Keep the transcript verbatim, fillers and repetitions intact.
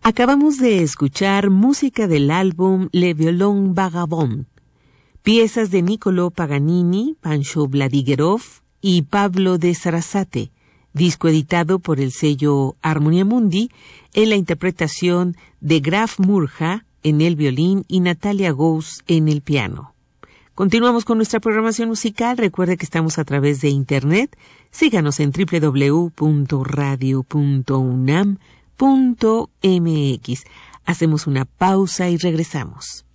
Acabamos de escuchar música del álbum Le Violon Vagabond, piezas de Niccolò Paganini, Pancho Vladígerov y Pablo de Sarasate, disco editado por el sello Harmonia Mundi en la interpretación de Graf Murja en el violín y Natalia Gous en el piano. Continuamos con nuestra programación musical. Recuerde que estamos a través de internet. Síganos en doble u doble u doble u punto radio punto unam punto m x. Hacemos una pausa y regresamos.